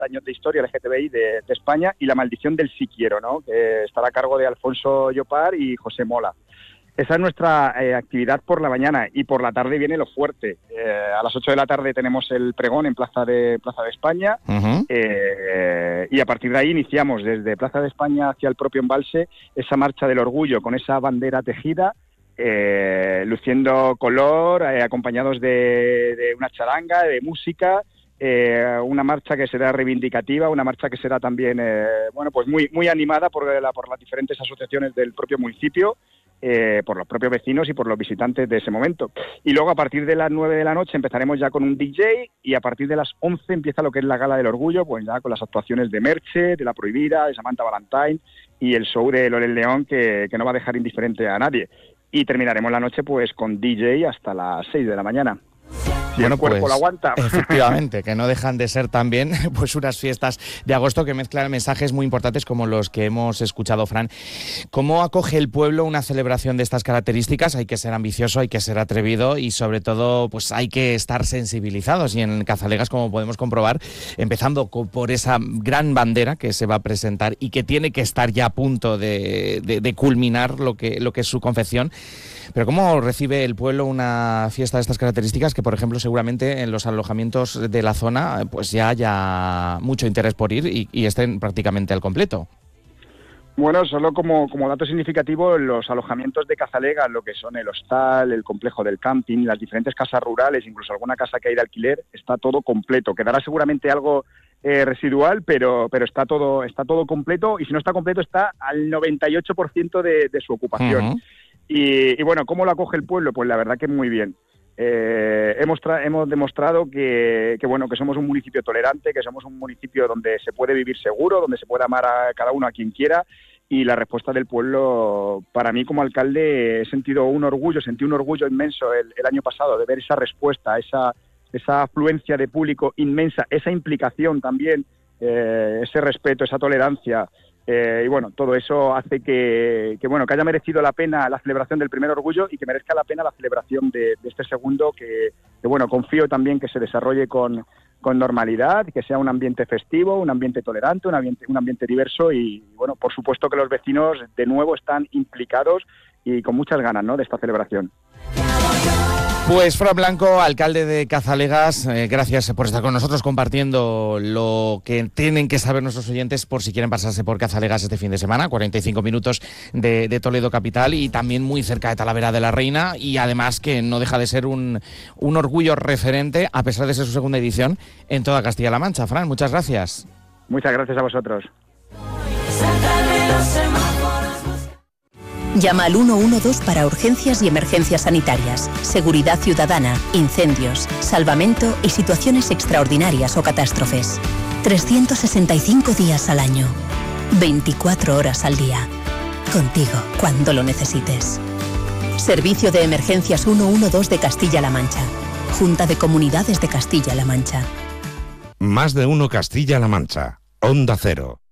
años de historia LGTBI de España, y La maldición del sí quiero, ¿no? Que estará a cargo de Alfonso Llopar y José Mola. Esa es nuestra actividad por la mañana, y por la tarde viene lo fuerte. A las 8 de la tarde tenemos el pregón en Plaza de España. Uh-huh. Y a partir de ahí iniciamos desde Plaza de España hacia el propio embalse esa marcha del orgullo con esa bandera tejida, luciendo color, acompañados de una charanga, de música, una marcha que será reivindicativa, una marcha que será también pues muy animada por las diferentes asociaciones del propio municipio, por los propios vecinos y por los visitantes de ese momento. Y luego a partir de las 9 de la noche empezaremos ya con un DJ, y a partir de las 11 empieza lo que es la Gala del Orgullo, pues ya con las actuaciones de Merche, de La Prohibida, de Samantha Valentine y el show de Lorel León, que no va a dejar indiferente a nadie. Y terminaremos la noche pues con DJ hasta las 6 de la mañana. Si el cuerpo lo aguanta. Efectivamente, que no dejan de ser también pues unas fiestas de agosto que mezclan mensajes muy importantes como los que hemos escuchado, Fran. ¿Cómo acoge el pueblo una celebración de estas características? Hay que ser ambicioso, hay que ser atrevido y sobre todo pues hay que estar sensibilizados. Y en Cazalegas, como podemos comprobar, empezando por esa gran bandera que se va a presentar y que tiene que estar ya a punto de culminar lo que es su confección. Pero ¿cómo recibe el pueblo una fiesta de estas características que, por ejemplo, seguramente en los alojamientos de la zona pues ya haya mucho interés por ir y estén prácticamente al completo? Bueno, solo como dato significativo, los alojamientos de Cazalegas, lo que son el hostal, el complejo del camping, las diferentes casas rurales, incluso alguna casa que hay de alquiler, está todo completo. Quedará seguramente algo residual, pero está todo completo, y si no está completo está al 98% de su ocupación. Uh-huh. Y bueno, ¿cómo lo acoge el pueblo? Pues la verdad que muy bien. Hemos demostrado que somos un municipio tolerante, que somos un municipio donde se puede vivir seguro, donde se puede amar a cada uno a quien quiera, y la respuesta del pueblo, para mí como alcalde, sentí un orgullo inmenso el año pasado de ver esa respuesta, esa afluencia de público inmensa, esa implicación también, ese respeto, esa tolerancia. Y bueno, todo eso hace que haya merecido la pena la celebración del primer orgullo, y que merezca la pena la celebración de este segundo, que confío también que se desarrolle con normalidad, que sea un ambiente festivo, un ambiente tolerante, un ambiente diverso, y bueno, por supuesto que los vecinos de nuevo están implicados y con muchas ganas, ¿no?, de esta celebración. Pues Fran Blanco, alcalde de Cazalegas, gracias por estar con nosotros compartiendo lo que tienen que saber nuestros oyentes por si quieren pasarse por Cazalegas este fin de semana. 45 minutos de Toledo capital y también muy cerca de Talavera de la Reina, y además que no deja de ser un orgullo referente, a pesar de ser su segunda edición, en toda Castilla-La Mancha. Fran, muchas gracias. Muchas gracias a vosotros. Llama al 112 para urgencias y emergencias sanitarias, seguridad ciudadana, incendios, salvamento y situaciones extraordinarias o catástrofes. 365 días al año, 24 horas al día. Contigo cuando lo necesites. Servicio de Emergencias 112 de Castilla-La Mancha. Junta de Comunidades de Castilla-La Mancha. Más de uno Castilla-La Mancha. Onda Cero.